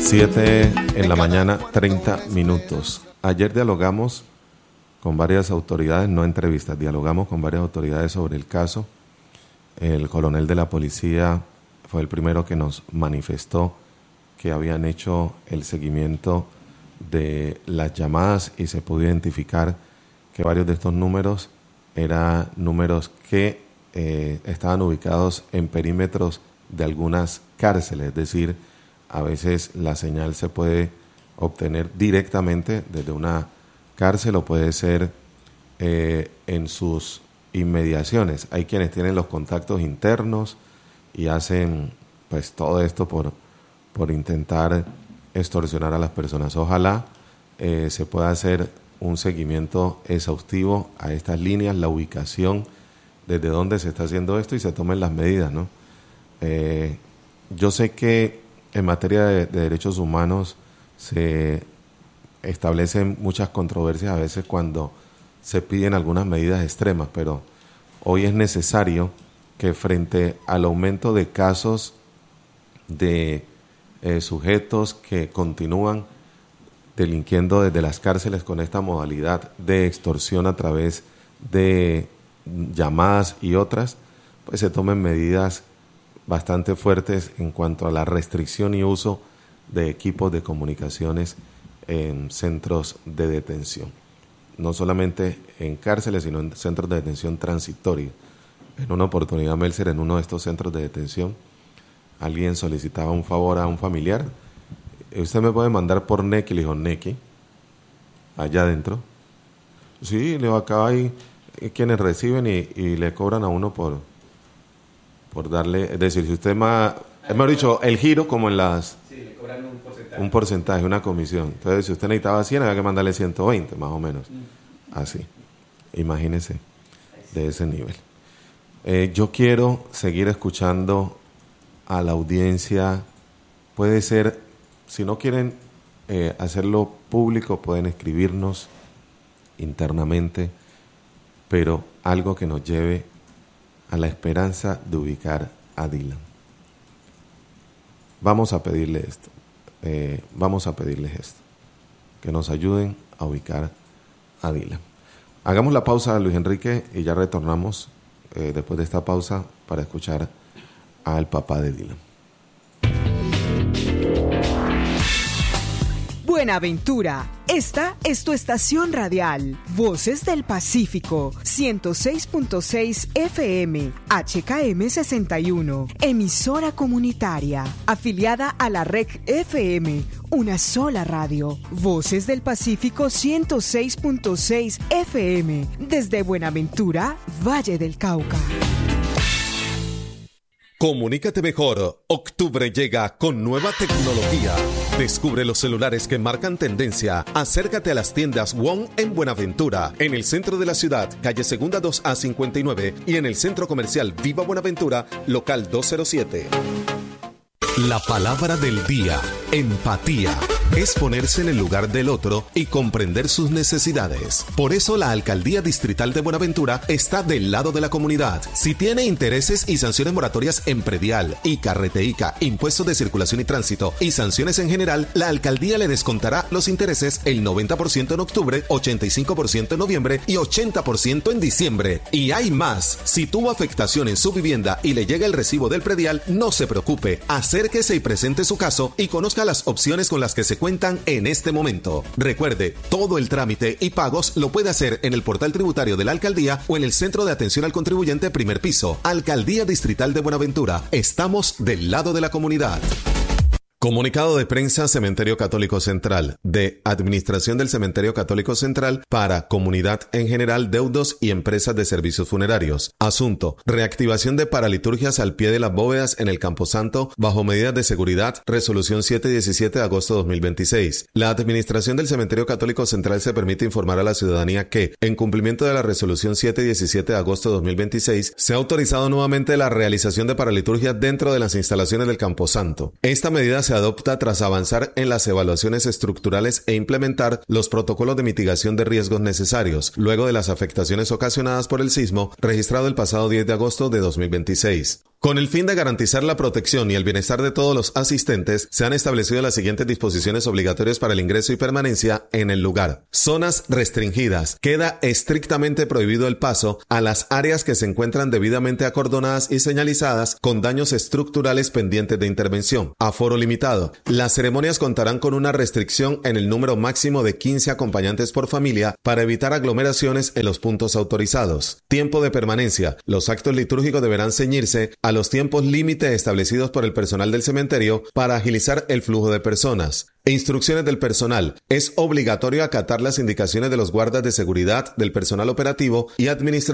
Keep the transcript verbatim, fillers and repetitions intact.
siete en la mañana, treinta minutos. Ayer dialogamos con varias autoridades, no entrevistas, dialogamos con varias autoridades sobre el caso. El coronel de la policía fue el primero que nos manifestó que habían hecho el seguimiento de las llamadas y se pudo identificar que varios de estos números eran números que eh, estaban ubicados en perímetros de algunas cárceles, es decir, a veces la señal se puede obtener directamente desde una cárcel o puede ser eh, en sus inmediaciones. Hay quienes tienen los contactos internos y hacen pues todo esto por, por intentar extorsionar a las personas. Ojalá eh, se pueda hacer un seguimiento exhaustivo a estas líneas, la ubicación, desde dónde se está haciendo esto y se tomen las medidas, ¿no? Eh, yo sé que en materia de, de derechos humanos se establecen muchas controversias a veces cuando se piden algunas medidas extremas, pero hoy es necesario que frente al aumento de casos de eh, sujetos que continúan delinquiendo desde las cárceles con esta modalidad de extorsión a través de llamadas y otras, pues se tomen medidas bastante fuertes en cuanto a la restricción y uso de equipos de comunicaciones en centros de detención. No solamente en cárceles, sino en centros de detención transitorios. En una oportunidad, Melser, en uno de estos centros de detención, alguien solicitaba un favor a un familiar. ¿Usted me puede mandar por Nequi? Le dijo, Nequi, allá adentro. Sí, le dijo, acá hay quienes reciben y, y le cobran a uno por... por darle, es decir, si usted más, hemos dicho, el giro como en las... Sí, le cobran un porcentaje. Un porcentaje, una comisión. Entonces, si usted necesitaba cien, había que mandarle ciento veinte, más o menos. Mm. Así. Imagínese de ese nivel. Eh, yo quiero seguir escuchando a la audiencia. Puede ser, si no quieren eh, hacerlo público, pueden escribirnos internamente, pero algo que nos lleve a la esperanza de ubicar a Dylan. Vamos a pedirle esto, eh, vamos a pedirles esto, que nos ayuden a ubicar a Dylan. Hagamos la pausa, Luis Enrique, y ya retornamos eh, después de esta pausa para escuchar al papá de Dylan. Buenaventura, esta es tu estación radial, Voces del Pacífico, ciento seis punto seis F M, H K M sesenta y uno, emisora comunitaria, afiliada a la R E C F M, una sola radio, Voces del Pacífico ciento seis punto seis F M, desde Buenaventura, Valle del Cauca. Comunícate mejor. Octubre llega con nueva tecnología. Descubre los celulares que marcan tendencia. Acércate a las tiendas WOM en Buenaventura, en el centro de la ciudad, calle Segunda dos A cincuenta y nueve, y en el centro comercial Viva Buenaventura, local doscientos siete. La palabra del día, empatía, es ponerse en el lugar del otro y comprender sus necesidades. Por eso la Alcaldía Distrital de Buenaventura está del lado de la comunidad. Si tiene intereses y sanciones moratorias en predial, I C A, Reteica, impuestos de circulación y tránsito y sanciones en general, la Alcaldía le descontará los intereses el noventa por ciento en octubre, ochenta y cinco por ciento en noviembre y ochenta por ciento en diciembre. Y hay más. Si tuvo afectación en su vivienda y le llega el recibo del predial, no se preocupe. Acérquese y presente su caso y conozca las opciones con las que se cuentan en este momento. Recuerde, todo el trámite y pagos lo puede hacer en el portal tributario de la Alcaldía o en el Centro de Atención al Contribuyente primer piso. Alcaldía Distrital de Buenaventura. Estamos del lado de la comunidad. Comunicado de prensa Cementerio Católico Central, de Administración del Cementerio Católico Central para Comunidad en General, Deudos y Empresas de Servicios Funerarios. Asunto: reactivación de paraliturgias al pie de las bóvedas en el Camposanto bajo medidas de seguridad. Resolución siete diecisiete de agosto de dos mil veintiséis. La Administración del Cementerio Católico Central se permite informar a la ciudadanía que, en cumplimiento de la Resolución siete diecisiete de agosto de dos mil veintiséis, se ha autorizado nuevamente la realización de paraliturgias dentro de las instalaciones del Camposanto. Esta medida se adopta tras avanzar en las evaluaciones estructurales e implementar los protocolos de mitigación de riesgos necesarios, luego de las afectaciones ocasionadas por el sismo registrado el pasado diez de agosto de dos mil veintiséis. Con el fin de garantizar la protección y el bienestar de todos los asistentes, se han establecido las siguientes disposiciones obligatorias para el ingreso y permanencia en el lugar. Zonas restringidas. Queda estrictamente prohibido el paso a las áreas que se encuentran debidamente acordonadas y señalizadas con daños estructurales pendientes de intervención. Aforo limitado. Las ceremonias contarán con una restricción en el número máximo de quince acompañantes por familia para evitar aglomeraciones en los puntos autorizados. Tiempo de permanencia. Los actos litúrgicos deberán ceñirse a los tiempos límite establecidos por el personal del cementerio para agilizar el flujo de personas. Instrucciones del personal. Es obligatorio acatar las indicaciones de los guardas de seguridad, del personal operativo y administrativo